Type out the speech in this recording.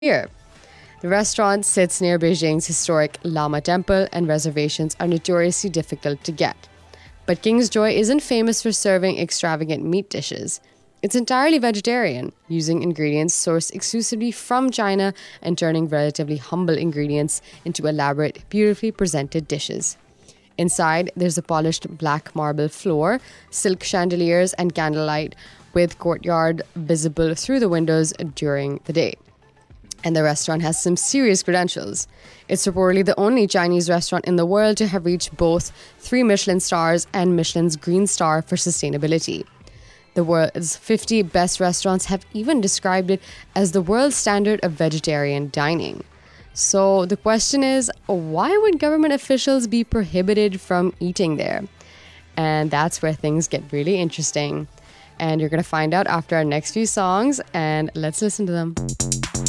Here, the restaurant sits near Beijing's historic Lama Temple, and reservations are notoriously difficult to get. But King's Joy isn't famous for serving extravagant meat dishes. It's entirely vegetarian, using ingredients sourced exclusively from China and turning relatively humble ingredients into elaborate, beautifully presented dishes. Inside, there's a polished black marble floor, silk chandeliers, and candlelight, with courtyard visible through the windows during the day. And the restaurant has some serious credentials. It's reportedly the only Chinese restaurant in the world to have reached both 3 Michelin stars and Michelin's Green Star for sustainability. The world's 50 best restaurants have even described it as the world standard of vegetarian dining. So the question is, why would government officials be prohibited from eating there? And that's where things get really interesting. And you're going to find out after our next few songs, and let's listen to them.